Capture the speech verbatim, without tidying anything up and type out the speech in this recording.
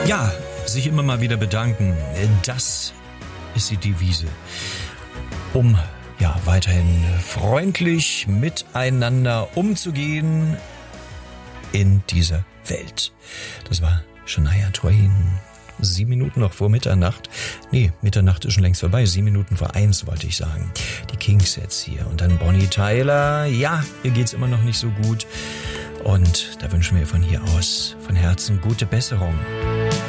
Ja, sich immer mal wieder bedanken, das ist die Devise, um ja weiterhin freundlich miteinander umzugehen in dieser Welt. Das war Shania Twain. Sieben Minuten noch vor Mitternacht. Nee, Mitternacht ist schon längst vorbei. Sieben Minuten vor eins wollte ich sagen. Die Kings jetzt hier. Und dann Bonnie Tyler. Ja, ihr geht's immer noch nicht so gut. Und da wünschen wir von hier aus von Herzen gute Besserung.